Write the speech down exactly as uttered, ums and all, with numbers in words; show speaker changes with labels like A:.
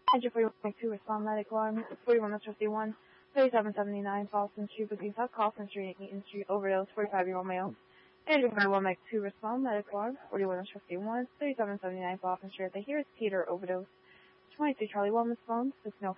A: Andrew forty-one two respond medic one, forty-one that's fifty-one, thirty-seven seventy-nine Boston Street, Booking South, Kaufman Street, Eaton Street, overdose, forty-five-year-old male. Andrew forty-one make two respond medic one, forty-one that's fifty-one, thirty-seven seventy-nine Boston Street. They hear it's Peter overdose. twenty-three Charlie one responds, six no